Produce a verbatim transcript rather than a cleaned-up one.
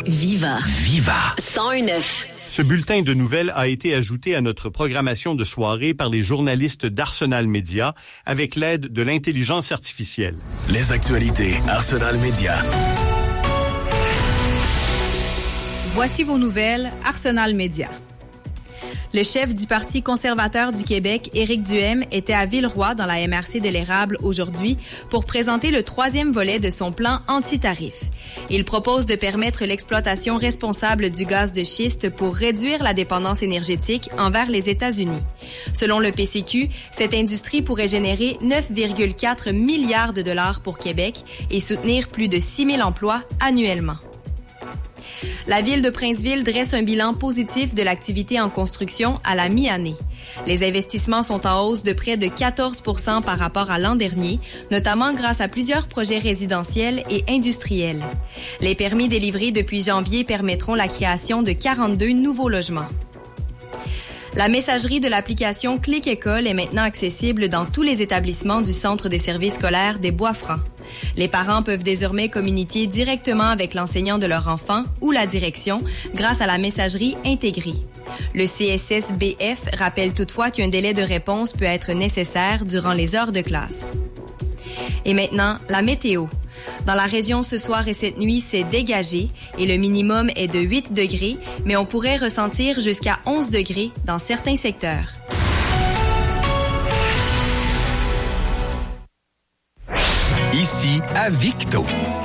Viva. Viva. cent un neuf. Ce bulletin de nouvelles a été ajouté à notre programmation de soirée par les journalistes d'Arsenal Média avec l'aide de l'intelligence artificielle. Les actualités Arsenal Média. Voici vos nouvelles Arsenal Média. Le chef du Parti conservateur du Québec, Éric Duhaime, était à Villeroy dans la M R C de l'Érable aujourd'hui pour présenter le troisième volet de son plan anti-tarif. Il propose de permettre l'exploitation responsable du gaz de schiste pour réduire la dépendance énergétique envers les États-Unis. Selon le P C Q, cette industrie pourrait générer neuf virgule quatre milliards de dollars pour Québec et soutenir plus de six mille emplois annuellement. La ville de Princeville dresse un bilan positif de l'activité en construction à la mi-année. Les investissements sont en hausse de près de quatorze pour cent par rapport à l'an dernier, notamment grâce à plusieurs projets résidentiels et industriels. Les permis délivrés depuis janvier permettront la création de quarante-deux nouveaux logements. La messagerie de l'application Clic École est maintenant accessible dans tous les établissements du Centre des services scolaires des Bois-Francs. Les parents peuvent désormais communiquer directement avec l'enseignant de leur enfant ou la direction grâce à la messagerie intégrée. Le C S S B F rappelle toutefois qu'un délai de réponse peut être nécessaire durant les heures de classe. Et maintenant, la météo. Dans la région ce soir et cette nuit, c'est dégagé et le minimum est de huit degrés, mais on pourrait ressentir jusqu'à onze degrés dans certains secteurs. Ici à Victo.